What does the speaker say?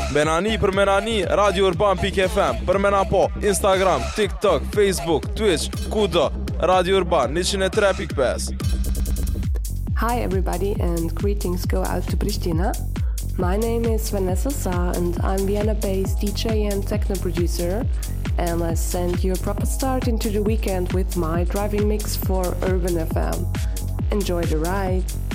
Menani për Menani, Radio Urban.fm. Për Mena po, Instagram, TikTok, Facebook, Twitch, kudo. Radio Urban 103.5. Hi everybody and greetings go out to Pristina. My name is Vanessa Sa and I'm Vienna-based DJ and techno producer, and I send you a proper start into the weekend with my driving mix for Urban FM. Enjoy the ride!